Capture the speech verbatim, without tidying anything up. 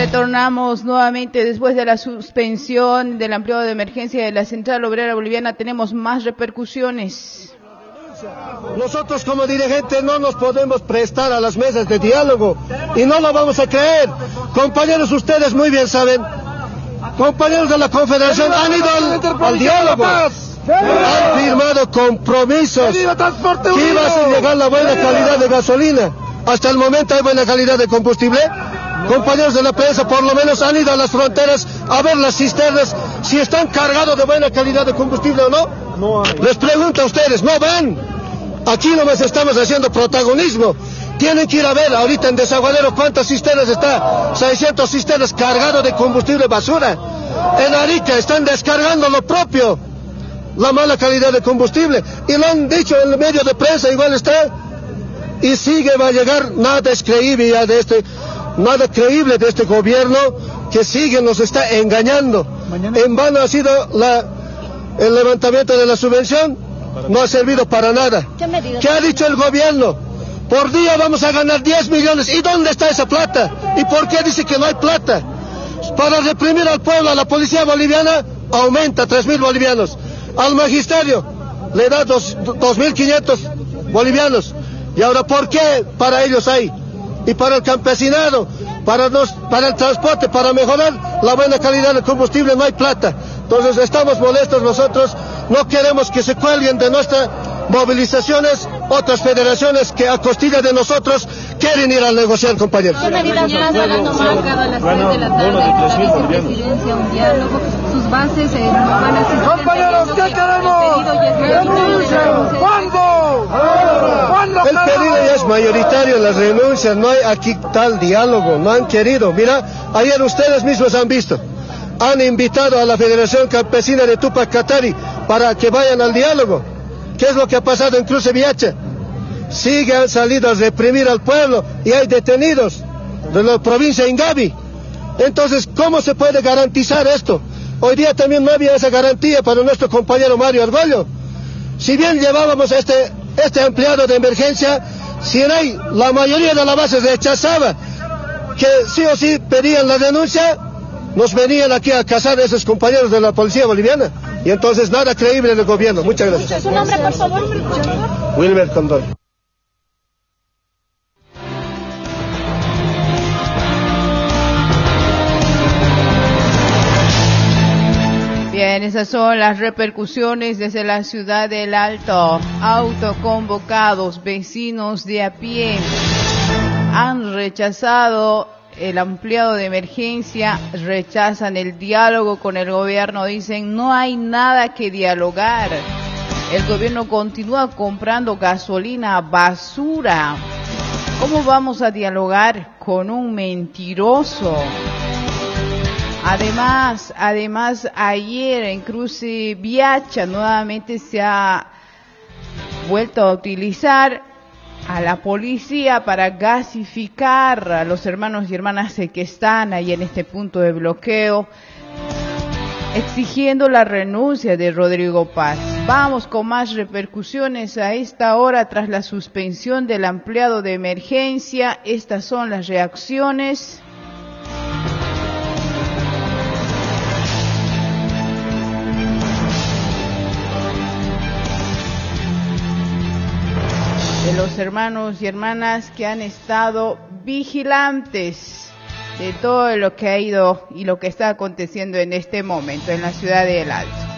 Retornamos nuevamente después de la suspensión del ampliado de emergencia de la Central Obrera Boliviana. Tenemos más repercusiones. Nosotros como dirigentes no nos podemos prestar a las mesas de diálogo y no lo vamos a creer. Compañeros, ustedes muy bien saben, compañeros de la Confederación han ido al, al diálogo, han firmado compromisos que iba a llegar la buena calidad de gasolina. Hasta el momento hay buena calidad de combustible. Compañeros de la prensa por lo menos han ido a las fronteras a ver las cisternas si están cargados de buena calidad de combustible o no. No hay. Les pregunto a ustedes, ¿no ven? Aquí nomás estamos haciendo protagonismo. Tienen que ir a ver ahorita en Desaguadero cuántas cisternas está, seiscientas cisternas cargadas de combustible basura. En Arica están descargando lo propio, la mala calidad de combustible. Y lo han dicho en el medio de prensa, igual está. Y sigue, va a llegar, nada es creíble ya de este, nada creíble de este gobierno que sigue, nos está engañando. Mañana. En vano ha sido la, el levantamiento de la subvención, no ha servido para nada. ¿Qué, ¿Qué ha dicho el gobierno? Por día vamos a ganar diez millones. ¿Y dónde está esa plata? ¿Y por qué dice que no hay plata? Para reprimir al pueblo, a la policía boliviana, aumenta tres mil bolivianos. Al magisterio le da dos mil quinientos bolivianos. ¿Y ahora por qué para ellos hay? Y para el campesinado, para, los, para el transporte, para mejorar la buena calidad del combustible no hay plata. Entonces estamos molestos nosotros, no queremos que se cuelguen de nuestras movilizaciones otras federaciones que a costilla de nosotros quieren ir a negociar, compañeros. Una vida más hablando marcada a las tres de la tarde, la vicepresidencia, un diálogo, sus bases eh, no van a ser... ¡Compañeros, qué queremos! ¿Cuándo? ¿Cuándo? El pedido ya es mayoritario, las renuncias, no hay aquí tal diálogo, no han querido. Mira, ayer ustedes mismos han visto, han invitado a la Federación Campesina de Tupac Katari para que vayan al diálogo. ¿Qué es lo que ha pasado en Cruce Viacha? Sigue, han salido a reprimir al pueblo y hay detenidos de la provincia de Ingavi. Entonces, ¿cómo se puede garantizar esto? Hoy día también no había esa garantía para nuestro compañero Mario Argollo. Si bien llevábamos este, este empleado de emergencia, si hay, la mayoría de la base rechazaba que sí o sí pedían la denuncia, nos venían aquí a cazar a esos compañeros de la policía boliviana. Y entonces nada creíble del gobierno. Muchas gracias. ¿Su nombre, por favor? Wilmer Condoy. Bien, esas son las repercusiones desde la ciudad del Alto. Autoconvocados, vecinos de a pie, han rechazado el ampliado de emergencia, rechazan el diálogo con el gobierno, dicen no hay nada que dialogar. El gobierno continúa comprando gasolina basura. ¿Cómo vamos a dialogar con un mentiroso? Además, además ayer en Cruce Viacha nuevamente se ha vuelto a utilizar a la policía para gasificar a los hermanos y hermanas que están ahí en este punto de bloqueo, exigiendo la renuncia de Rodrigo Paz. Vamos con más repercusiones a esta hora tras la suspensión del ampliado de emergencia. Estas son las reacciones. De los hermanos y hermanas que han estado vigilantes de todo lo que ha ido y lo que está aconteciendo en este momento en la ciudad de El Alto.